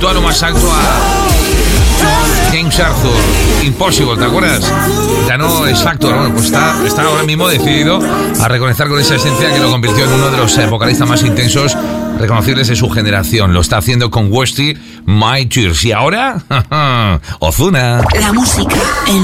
Tú a lo más alto a James Arthur, Impossible, ¿te acuerdas? Ganó X Factor. Bueno, pues está ahora mismo decidido a reconectar con esa esencia que lo convirtió en uno de los vocalistas más intensos, reconocibles de su generación. Lo está haciendo con Westy, My Tears. Y ahora, Ozuna. La música en